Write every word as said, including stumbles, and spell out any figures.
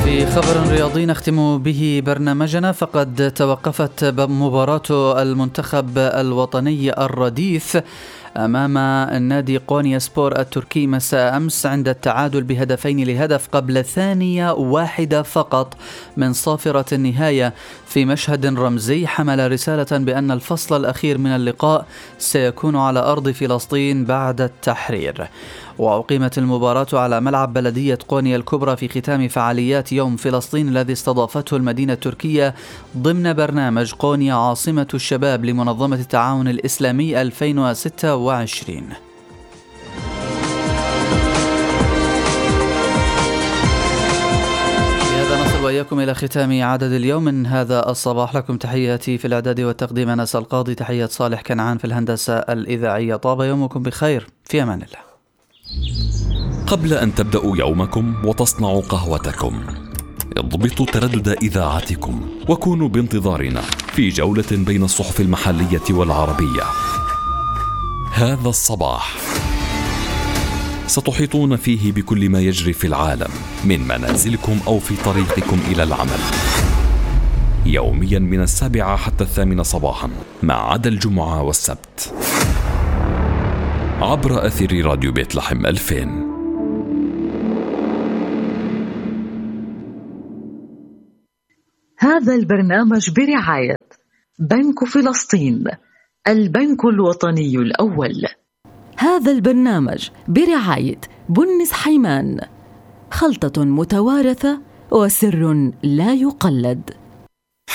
في خبر رياضي نختم به برنامجنا، فقد توقفت مباراة المنتخب الوطني الرديف أمام النادي قونيا سبور التركي مساء أمس عند التعادل بهدفين لهدف قبل ثانية واحدة فقط من صافرة النهاية، في مشهد رمزي حمل رسالة بأن الفصل الأخير من اللقاء سيكون على أرض فلسطين بعد التحرير. وأقيمت المباراة على ملعب بلدية قونيا الكبرى في ختام فعاليات يوم فلسطين الذي استضافته المدينة التركية ضمن برنامج قونيا عاصمة الشباب لمنظمة التعاون الإسلامي ألفين وستة وعشرين. بهذا نصل وإياكم إلى ختام عدد اليوم من هذا الصباح. لكم تحياتي في الإعداد والتقديم أنس القاضي، تحية صالح كنعان في الهندسة الإذاعية. طاب يومكم بخير، في أمان الله. قبل أن تبدأوا يومكم وتصنعوا قهوتكم، اضبطوا تردد إذاعتكم وكونوا بانتظارنا في جولة بين الصحف المحلية والعربية. هذا الصباح ستحيطون فيه بكل ما يجري في العالم من منازلكم أو في طريقكم إلى العمل، يوميا من السابعة حتى الثامنة صباحا ما عدا الجمعة والسبت، عبر أثير راديو بيت لحم ألفين. هذا البرنامج برعاية بنك فلسطين، البنك الوطني الأول. هذا البرنامج برعاية بنس حيمان، خلطة متوارثة وسر لا يقلد.